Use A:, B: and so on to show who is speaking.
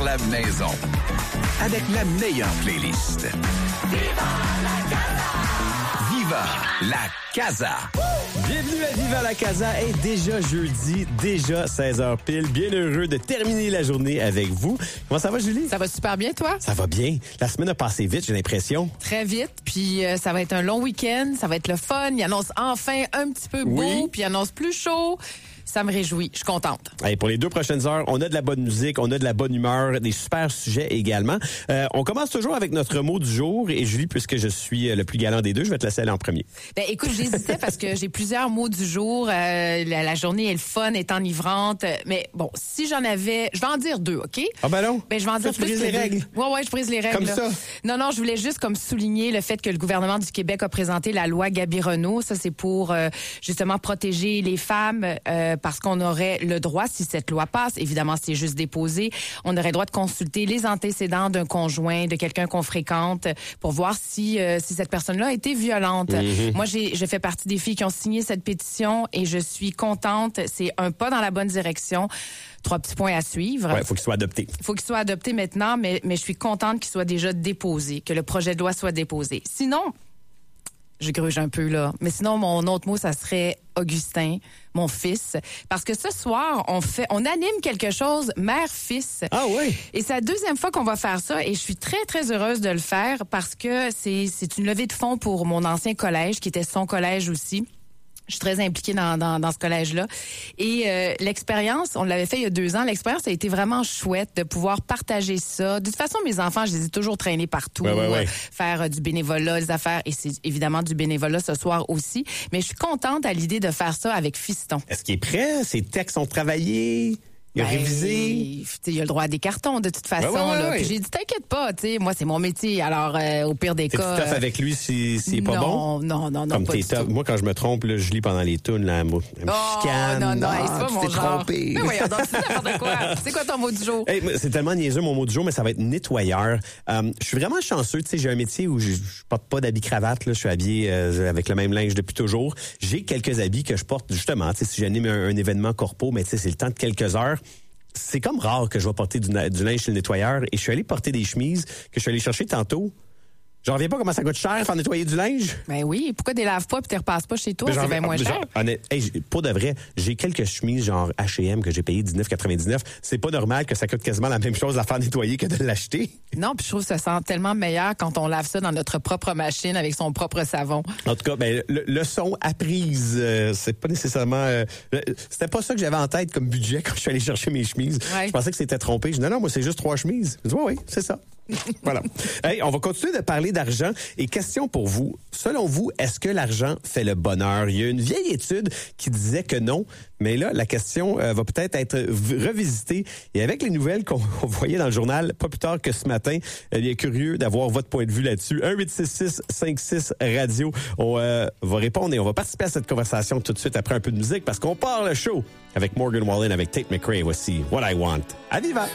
A: la maison. Avec la meilleure playlist. Viva la Casa!
B: Bienvenue à Viva la Casa. Et déjà jeudi, déjà 16h pile. Bien heureux de terminer la journée avec vous. Comment ça va, Julie?
C: Ça va super bien, toi?
B: Ça va bien. La semaine a passé vite, j'ai l'impression.
C: Très vite. Puis ça va être un long week-end. Ça va être le fun. Il annonce enfin un petit peu beau.
B: Oui.
C: Puis il annonce plus chaud. Ça me réjouit. Je suis contente.
B: Allez, pour les 2 prochaines heures, on a de la bonne musique, on a de la bonne humeur, des super sujets également. On commence toujours avec notre mot du jour. Et Julie, puisque je suis le plus galant des deux, je vais te laisser aller en premier.
C: Ben écoute, j'hésitais parce que j'ai plusieurs mots du jour. La journée est le fun, est enivrante. Mais bon, si j'en avais... Je vais en dire 2, OK?
B: Ah ben non?
C: Ben je vais en dire
B: tu
C: plus
B: brises
C: que
B: les
C: 2.
B: règles?
C: Ouais, je brise les règles.
B: Comme
C: là.
B: ça?
C: Non, je voulais juste comme souligner le fait que le gouvernement du Québec a présenté la loi Gabi-Renault. Ça, c'est pour justement protéger les femmes parce qu'on aurait le droit, si cette loi passe, évidemment, c'est juste déposé, on aurait le droit de consulter les antécédents d'un conjoint, de quelqu'un qu'on fréquente, pour voir si cette personne-là a été violente.
B: Mm-hmm.
C: Moi, je fais partie des filles qui ont signé cette pétition et je suis contente. C'est un pas dans la bonne direction. 3 petits points à suivre.
B: Ouais, faut qu'il soit adopté.
C: Il faut qu'il soit adopté maintenant, mais je suis contente qu'il soit déjà déposé, que le projet de loi soit déposé. Sinon, je gruge un peu, là. Mais sinon, mon autre mot, ça serait Augustin, mon fils. Parce que ce soir, on anime quelque chose, mère-fils.
B: Ah oui?
C: Et c'est la 2e fois qu'on va faire ça et je suis très, très heureuse de le faire parce que c'est une levée de fonds pour mon ancien collège, qui était son collège aussi. Je suis très impliquée dans ce collège-là. Et l'expérience, on l'avait fait il y a 2 ans, l'expérience a été vraiment chouette de pouvoir partager ça. De toute façon, mes enfants, je les ai toujours traînés partout,
B: Ouais.
C: faire du bénévolat, les affaires, et c'est évidemment du bénévolat ce soir aussi. Mais je suis contente à l'idée de faire ça avec Fiston.
B: Est-ce qu'il est prêt? Ses textes sont travaillés? Il a révisé?
C: Il a le droit à des cartons de toute façon.
B: Ouais.
C: Puis j'ai dit, t'inquiète pas, moi c'est mon métier. Alors au pire des
B: T'es-tu
C: cas...
B: tough avec lui s'il est pas bon?
C: Non,
B: Comme
C: pas
B: t'es
C: du
B: tough.
C: tout.
B: Moi, quand je me trompe, là, je lis pendant les tunes, là, elle me chicane.
C: Non, c'est pas
B: tu
C: mon
B: t'es
C: genre.
B: trompé.
C: Mais voyons donc, c'est n'importe quoi. C'est quoi ton mot du jour?
B: Hey, c'est tellement niaiseux mon mot du jour, mais ça va être nettoyeur. Je suis vraiment chanceux, j'ai un métier où je porte pas d'habits cravate, là, je suis habillé avec le même linge depuis toujours. J'ai quelques habits que je porte justement, si j'anime un événement corpo, mais c'est le temps de quelques heures. C'est comme rare que je vais porter du linge chez le nettoyeur et je suis allé porter des chemises que je suis allé chercher tantôt. J'en reviens pas comment ça coûte cher faire nettoyer du linge.
C: Ben oui, pourquoi tu les laves pas puis tu les repasses pas chez toi? C'est bien moins cher.
B: Pour de vrai, j'ai quelques chemises genre H&M que j'ai payé $19,99. C'est pas normal que ça coûte quasiment la même chose à faire nettoyer que de l'acheter.
C: Non, puis je trouve que ça sent tellement meilleur quand on lave ça dans notre propre machine avec son propre savon.
B: En tout cas, le son apprise, c'est pas nécessairement... c'était pas ça que j'avais en tête comme budget quand je suis allé chercher mes chemises.
C: Ouais.
B: Je pensais que c'était trompé. Je dis non, moi c'est juste 3 chemises. Je dis oui, c'est ça. Voilà. Hey, on va continuer de parler d'argent. Et question pour vous. Selon vous, est-ce que l'argent fait le bonheur? Il y a une vieille étude qui disait que non. Mais là, la question va peut-être être revisitée. Et avec les nouvelles qu'on voyait dans le journal, pas plus tard que ce matin, il est curieux d'avoir votre point de vue là-dessus. 1-866-56-radio. On va répondre et on va participer à cette conversation tout de suite après un peu de musique parce qu'on part le show avec Morgan Wallen, avec Tate McRae. Voici What I Want. À Viva!